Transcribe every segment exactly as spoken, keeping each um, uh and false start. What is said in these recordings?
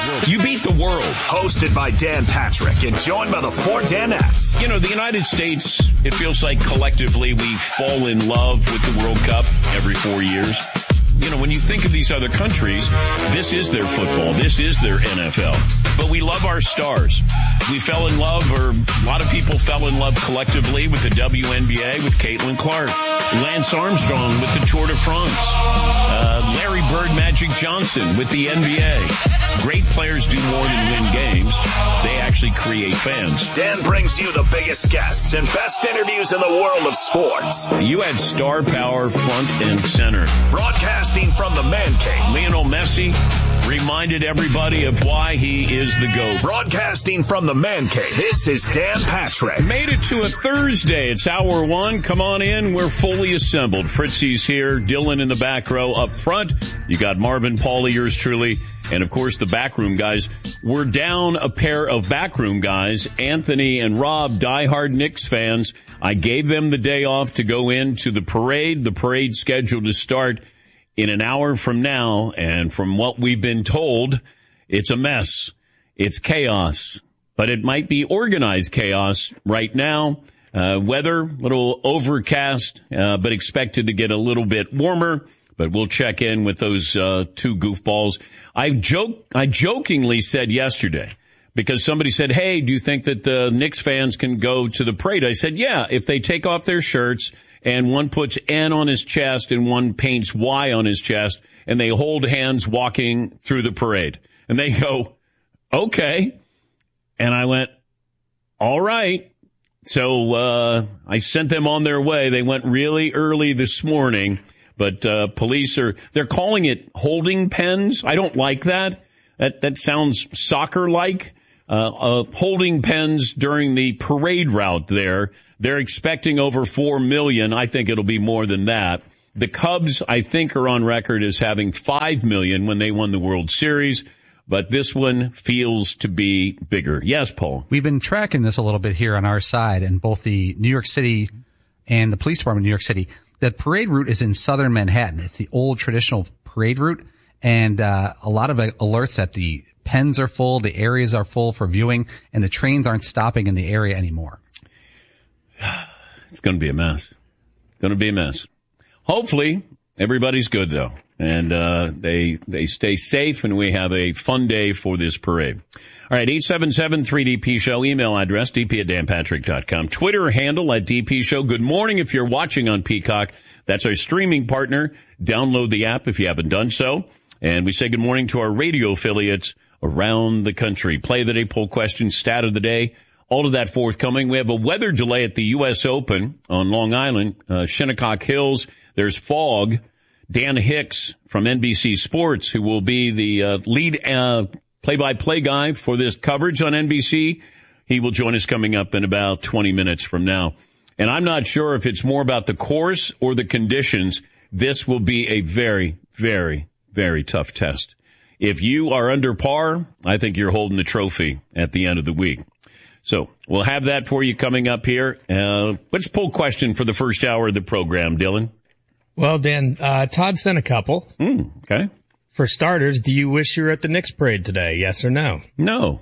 You beat the world. Hosted by Dan Patrick and joined by the four Danettes. You know, the United States, it feels like collectively we fall in love with the World Cup every four years. You know, when you think of these other countries, this is their football. This is their N F L. But we love our stars. We fell in love, or a lot of people fell in love collectively with the W N B A with Caitlin Clark, Lance Armstrong with the Tour de France, uh, Larry Bird, Magic Johnson with the N B A. Great players do more than win games. They actually create fans. Dan brings you the biggest guests and best interviews in the world of sports. You had star power front and center. Broadcasting from the Man Cave. Lionel Messi reminded everybody of why he is the GOAT. Broadcasting from the Man Cave, this is Dan Patrick. Made it to a Thursday. It's hour one. Come on in. We're fully assembled. Fritzy's here. Dylan in the back row up front. You got Marvin, Paulie, yours truly. And, of course, the backroom guys. We're down a pair of backroom guys, Anthony and Rob, diehard Knicks fans. I gave them the day off to go into the parade. The parade's scheduled to start in an hour from now. And from what we've been told, it's a mess. It's chaos. But it might be organized chaos right now. Uh, weather, a little overcast, uh, but expected to get a little bit warmer. But we'll check in with those uh, two goofballs. I joke, I jokingly said yesterday, because somebody said, hey, do you think that the Knicks fans can go to the parade? I said, yeah, if they take off their shirts and one puts N on his chest and one paints Y on his chest and they hold hands walking through the parade. And they go, okay. And I went, all right. So uh I sent them on their way. They went really early this morning. But uh police are, they're calling it holding pens. I don't like that. That that sounds soccer-like. Uh, uh holding pens during the parade route there. They're expecting over four million. I think it'll be more than that. The Cubs, I think, are on record as having five million when they won the World Series. But this one feels to be bigger. Yes, Paul. We've been tracking this a little bit here on our side, and both the New York City and the police department of New York City. The parade route is in southern Manhattan. It's the old traditional parade route, and uh, a lot of alerts that the pens are full, the areas are full for viewing, and the trains aren't stopping in the area anymore. It's going to be a mess. Going to be a mess. Hopefully, everybody's good, though, and uh they they stay safe, and we have a fun day for this parade. All right, eight seven seven three D P show, email address, d p at dan patrick dot com, Twitter handle at D P show. Good morning if you're watching on Peacock. That's our streaming partner. Download the app if you haven't done so. And we say good morning to our radio affiliates around the country. Play of the day, poll question, stat of the day, all of that forthcoming. We have a weather delay at the U S Open on Long Island, uh, Shinnecock Hills. There's fog. Dan Hicks from N B C Sports, who will be the uh, lead uh, play-by-play guy for this coverage on N B C, he will join us coming up in about twenty minutes from now. And I'm not sure if it's more about the course or the conditions. This will be a very, very, very tough test. If you are under par, I think you're holding the trophy at the end of the week. So we'll have that for you coming up here. Uh, let's pull question for the first hour of the program, Dylan. Well, Dan, uh, Todd sent a couple. Mm, okay. For starters, do you wish you were at the Knicks parade today? Yes or no? No.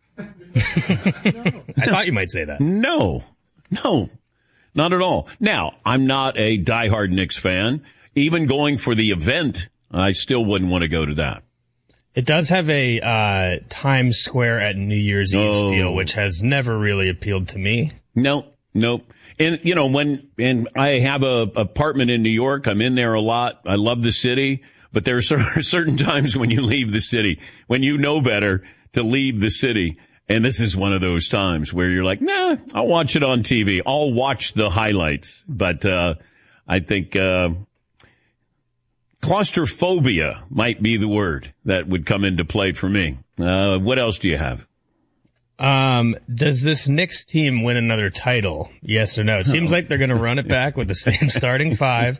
I thought you might say that. No. No. Not at all. Now, I'm not a diehard Knicks fan. Even going for the event, I still wouldn't want to go to that. It does have a uh Times Square at New Year's Eve Oh. feel, which has never really appealed to me. No, nope. And, you know, when, and I have a apartment in New York, I'm in there a lot. I love the city, but there are certain times when you leave the city, when you know better to leave the city. And this is one of those times where you're like, nah, I'll watch it on T V. I'll watch the highlights. But, uh, I think, uh, claustrophobia might be the word that would come into play for me. Uh, what else do you have? Um, does this Knicks team win another title? Yes or no? It seems like they're going to run it back with the same starting five.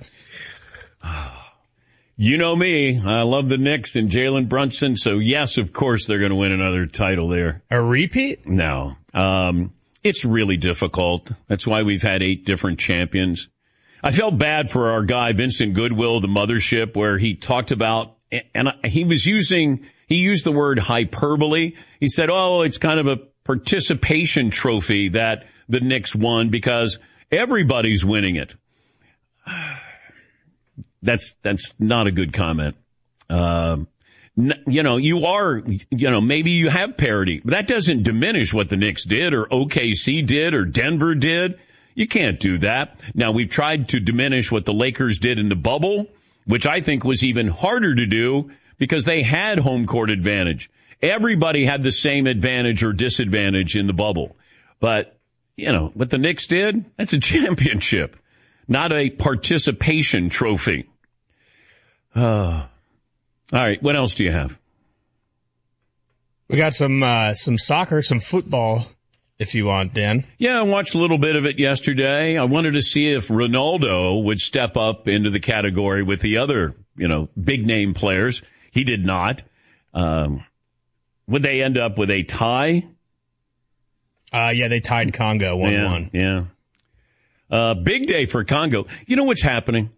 You know me. I love the Knicks and Jalen Brunson. So, yes, of course, they're going to win another title there. A repeat? No. Um, it's really difficult. That's why we've had eight different champions. I felt bad for our guy, Vincent Goodwill, the mothership, where he talked about, and he was using He used the word hyperbole. He said, oh, it's kind of a participation trophy that the Knicks won because everybody's winning it. That's, that's not a good comment. Um, You know, you are, you know, maybe you have parity, but that doesn't diminish what the Knicks did or O K C did or Denver did. You can't do that. Now, we've tried to diminish what the Lakers did in the bubble, which I think was even harder to do because they had home court advantage. Everybody had the same advantage or disadvantage in the bubble. But, you know, what the Knicks did, that's a championship, not a participation trophy. Uh All right, what else do you have? We got some uh, some soccer, some football, if you want, Dan. Yeah, I watched a little bit of it yesterday. I wanted to see if Ronaldo would step up into the category with the other, you know, big-name players. He did not. Um, would they end up with a tie? Uh, yeah, they tied Congo one one. Yeah, yeah. Uh, big day for Congo. You know what's happening?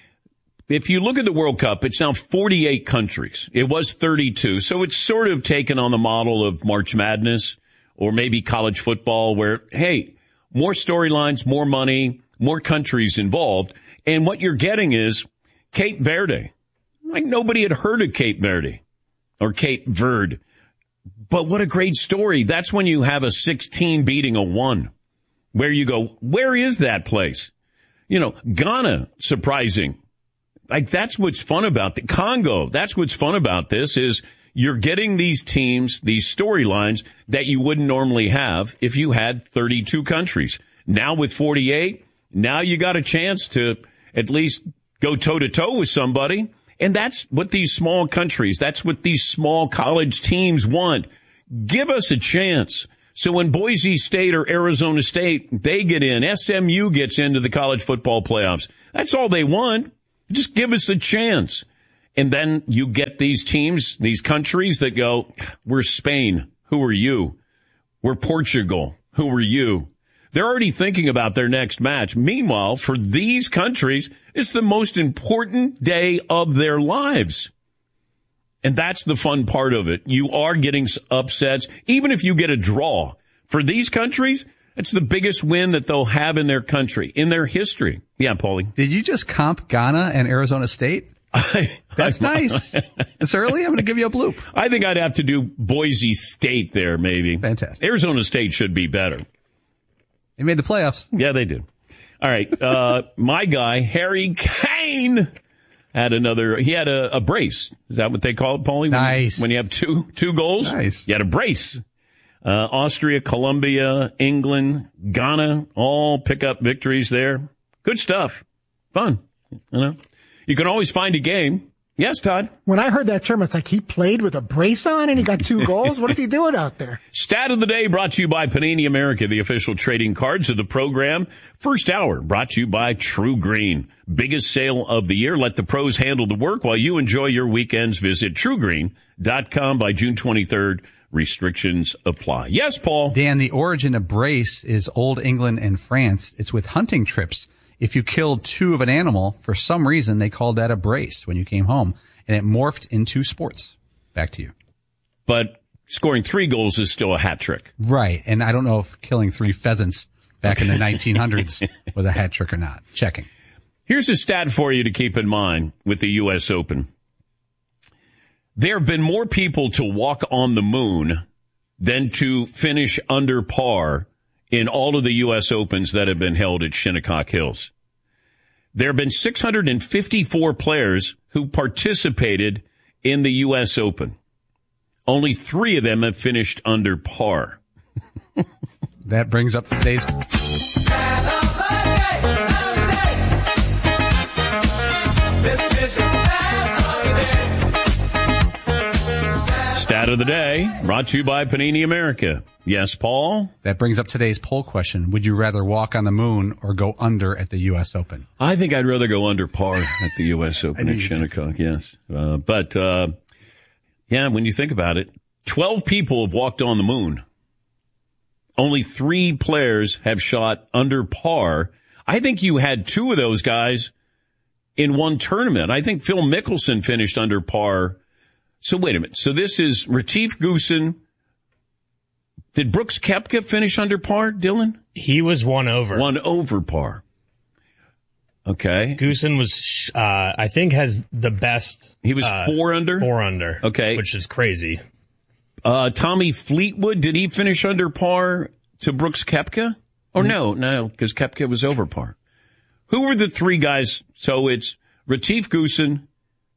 If you look at the World Cup, it's now forty-eight countries. It was thirty-two, so it's sort of taken on the model of March Madness or maybe college football where, hey, more storylines, more money, more countries involved. And what you're getting is Cape Verde. Like nobody had heard of Cape Verde or Cape Verde. But what a great story. That's when you have a sixteen beating a one where you go, where is that place? You know, Ghana, surprising. Like, that's what's fun about the Congo. That's what's fun about this is you're getting these teams, these storylines that you wouldn't normally have if you had thirty-two countries. Now with forty-eight, now you got a chance to at least go toe-to-toe with somebody. And that's what these small countries, that's what these small college teams want. Give us a chance. So when Boise State or Arizona State, they get in, S M U gets into the college football playoffs. That's all they want. Just give us a chance. And then you get these teams, these countries that go, we're Spain. Who are you? We're Portugal. Who are you? They're already thinking about their next match. Meanwhile, for these countries, it's the most important day of their lives. And that's the fun part of it. You are getting upsets, even if you get a draw. For these countries, it's the biggest win that they'll have in their country, in their history. Yeah, Paulie. Did you just comp Ghana and Arizona State? I, That's I, nice. It's early. I'm going to give you a bloop. I think I'd have to do Boise State there, maybe. Fantastic. Arizona State should be better. They made the playoffs. Yeah, they did. All right. Uh, my guy, Harry Kane, had another, he had a, a brace. Is that what they call it, Paulie? Nice. When, when you have two, two goals? Nice. You had a brace. Uh, Austria, Colombia, England, Ghana, all pick up victories there. Good stuff. Fun. You know, you can always find a game. Yes, Todd. When I heard that term, it's like he played with a brace on and he got two goals. What is he doing out there? Stat of the day brought to you by Panini America, the official trading cards of the program. First hour brought to you by True Green. Biggest sale of the year. Let the pros handle the work while you enjoy your weekends. Visit true green dot com by June twenty-third. Restrictions apply. Yes, Paul. Dan, the origin of brace is Old England and France. It's with hunting trips. If you killed two of an animal, for some reason, they called that a brace when you came home, and it morphed into sports. Back to you. But scoring three goals is still a hat trick. Right. And I don't know if killing three pheasants back in the nineteen hundreds was a hat trick or not. Checking. Here's a stat for you to keep in mind with the U S Open. There have been more people to walk on the moon than to finish under par in all of the U S Opens that have been held at Shinnecock Hills. There have been six hundred fifty-four players who participated in the U S Open. Only three of them have finished under par. That brings up today's... Stat of the day, brought to you by Panini America. Yes, Paul? That brings up today's poll question. Would you rather walk on the moon or go under at the U S Open? I think I'd rather go under par at the U S Open at Shinnecock, yes. Uh, but, uh, yeah, when you think about it, twelve people have walked on the moon. Only three players have shot under par. I think you had two of those guys in one tournament. I think Phil Mickelson finished under par So wait a minute. So this is Retief Goosen. Did Brooks Koepka finish under par, Dylan? He was one over. One over par. Okay. Goosen was, uh, I think, has the best. He was uh, four under? Four under. Okay. Which is crazy. Uh, Tommy Fleetwood, did he finish under par to Brooks Koepka? Or no, no, because Koepka was over par. Who were the three guys? So it's Retief Goosen.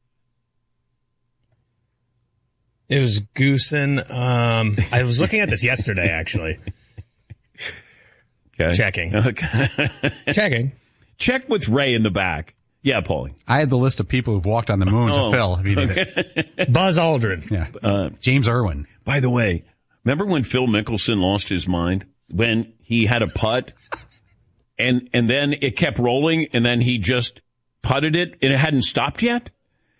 It was Goosen. Um, I was looking at this yesterday, actually. Okay. Checking. Okay. Checking. Check with Ray in the back. Yeah, Paulie. I had the list of people who've walked on the moon Oh, to Phil. If you need okay. it. Buzz Aldrin. Yeah. Uh, James Irwin. By the way, remember when Phil Mickelson lost his mind? When he had a putt and and then it kept rolling and then he just putted it and it hadn't stopped yet?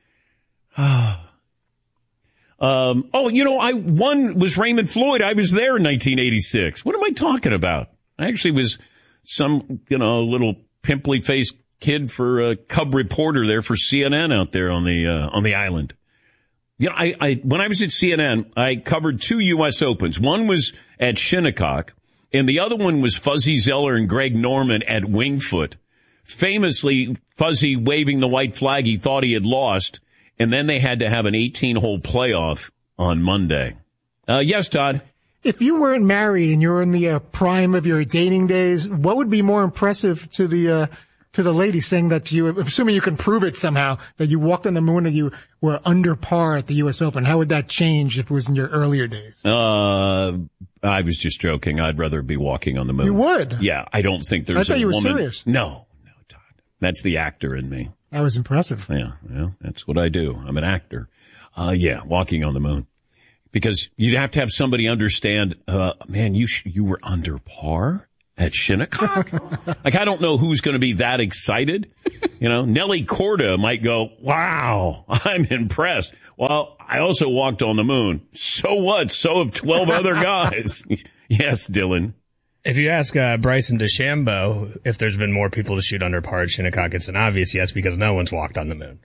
Um, oh, you know, I one was Raymond Floyd. I was there in nineteen eighty-six. What am I talking about? I actually was some, you know, little pimply faced kid for a cub reporter there for C N N out there on the uh, on the island. You know, I, I when I was at C N N, I covered two U S Opens. One was at Shinnecock, and the other one was Fuzzy Zeller and Greg Norman at Wingfoot. Famously, Fuzzy waving the white flag he thought he had lost. And then they had to have an eighteen-hole playoff on Monday. Uh, yes, Todd? If you weren't married and you were in the uh, prime of your dating days, what would be more impressive to the uh, to the lady saying that you, assuming you can prove it somehow, that you walked on the moon and you were under par at the U S Open? How would that change if it was in your earlier days? Uh, I was just joking. I'd rather be walking on the moon. You would? Yeah, I don't think there's I thought a you were woman. serious. No, no, Todd. That's the actor in me. That was impressive. Yeah, well, that's what I do. I'm an actor. Uh, yeah, walking on the moon. Because you'd have to have somebody understand, uh, man, you sh- you were under par at Shinnecock? Like, I don't know who's going to be that excited. You know, Nelly Corda might go, wow, I'm impressed. Well, I also walked on the moon. So what? So have twelve other guys. Yes, Dylan. If you ask uh, Bryson DeChambeau if there's been more people to shoot under par at Shinnecock, it's an obvious yes because no one's walked on the moon.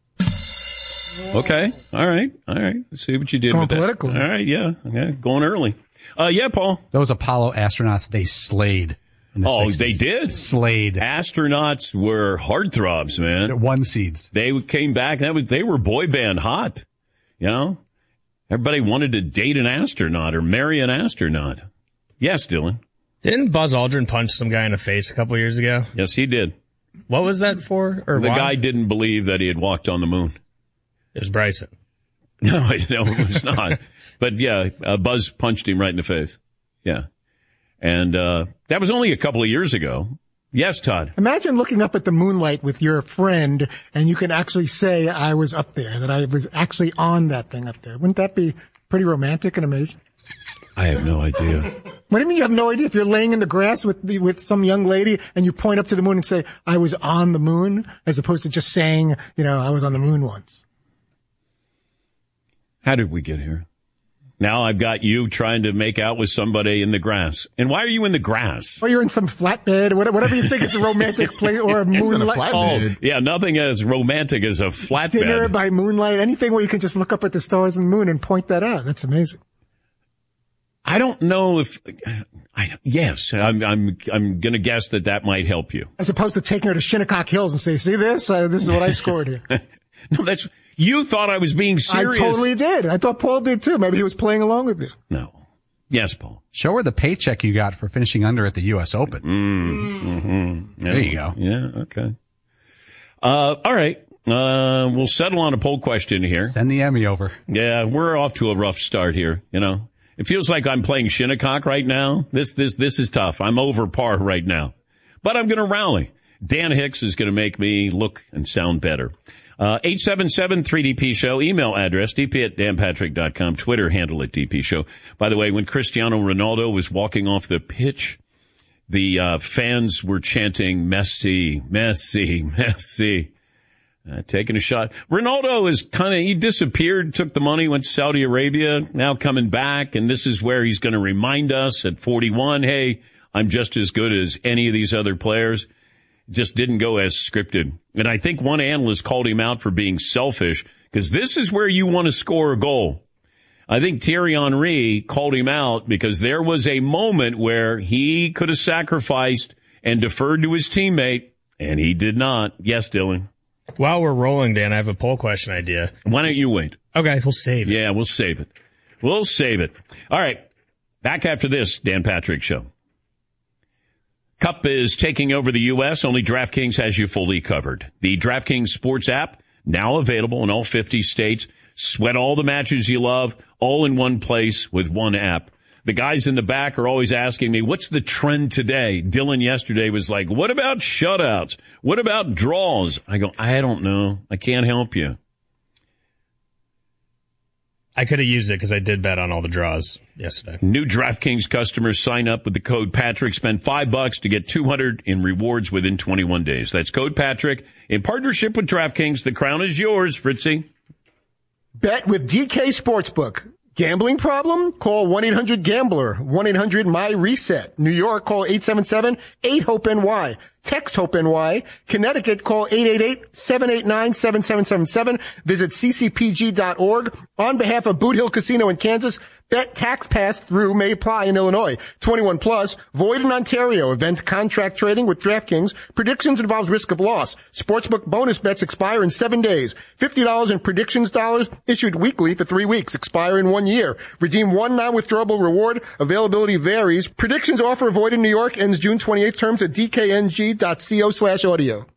Okay. All right. All right. Let's see what you did Going with that. political. All right. Yeah. Okay. Going early. Uh, yeah, Paul. Those Apollo astronauts, they slayed. In the Oh, sixties. they did. Slayed. Astronauts were heartthrobs, man. One seeds. They came back. That was, they were boy band hot. You know, everybody wanted to date an astronaut or marry an astronaut. Yes, Dylan. Didn't Buzz Aldrin punch some guy in the face a couple years ago? Yes, he did. What was that for? Or The why? guy didn't believe that he had walked on the moon. It was Bryson. No, I know it was not. But yeah, uh, Buzz punched him right in the face. Yeah. And uh that was only a couple of years ago. Yes, Todd. Imagine looking up at the moonlight with your friend and you can actually say, I was up there, that I was actually on that thing up there. Wouldn't that be pretty romantic and amazing? I have no idea. What do you mean you have no idea? If you're laying in the grass with the, with some young lady and you point up to the moon and say, I was on the moon, as opposed to just saying, you know, I was on the moon once. How did we get here? Now I've got you trying to make out with somebody in the grass. And why are you in the grass? Or you're in some flatbed, whatever you think is a romantic place, or a moonlight. Oh, yeah, nothing as romantic as a flatbed. Dinner by moonlight, anything where you can just look up at the stars and moon and point that out. That's amazing. I don't know if, I, yes, I'm, I'm, I'm going to guess that that might help you. As opposed to taking her to Shinnecock Hills and say, see this? Uh, this is what I scored here. No, that's, you thought I was being serious. I totally did. I thought Paul did too. Maybe he was playing along with you. No. Yes, Paul. Show her the paycheck you got for finishing under at the U S Open. Mm, mm-hmm. There you go. Yeah, okay. Uh, all right. Uh, we'll settle on a poll question here. Send the Emmy over. Yeah, we're off to a rough start here, you know. It feels like I'm playing Shinnecock right now. This, this, this is tough. I'm over par right now. But I'm going to rally. Dan Hicks is going to make me look and sound better. Uh, eight seven seven three D P show, email address, dp at dan patrick dot com, Twitter handle at D P show. By the way, when Cristiano Ronaldo was walking off the pitch, the uh, fans were chanting, Messi, Messi, Messi. Uh, taking a shot. Ronaldo is kind of, he disappeared, took the money, went to Saudi Arabia, now coming back, and this is where he's going to remind us at forty-one, hey, I'm just as good as any of these other players. Just didn't go as scripted. And I think one analyst called him out for being selfish because this is where you want to score a goal. I think Thierry Henry called him out because there was a moment where he could have sacrificed and deferred to his teammate, and he did not. Yes, Dylan. While we're rolling, Dan, I have a poll question idea. Why don't you wait? Okay, we'll save it. Yeah, we'll save it. We'll save it. All right. Back after this Dan Patrick Show. Cup is taking over the U S. Only DraftKings has you fully covered. The DraftKings Sports app, now available in all fifty states. Sweat all the matches you love, all in one place with one app. The guys in the back are always asking me, what's the trend today? Dylan yesterday was like, what about shutouts? What about draws? I go, I don't know. I can't help you. I could have used it because I did bet on all the draws yesterday. New DraftKings customers sign up with the code Patrick. Spend five bucks to get two hundred in rewards within twenty-one days. That's code Patrick in partnership with DraftKings. The crown is yours, Fritzy. Bet with D K Sportsbook. Gambling problem? Call one eight hundred gambler. one eight hundred my reset. New York, call eight seven seven eight hope N Y. Text HOPE-NY. Connecticut, call eight eight eight seven eight nine seven seven seven seven. Visit c c p g dot org. On behalf of Boot Hill Casino in Kansas, bet tax pass through may apply in Illinois. twenty-one plus, void in Ontario. Events contract trading with DraftKings. Predictions involves risk of loss. Sportsbook bonus bets expire in seven days. fifty dollars in predictions dollars issued weekly for three weeks. Expire in one year. Redeem one non-withdrawable reward. Availability varies. Predictions offer void in New York. Ends June twenty-eighth. Terms at d k n g dot co slash audio.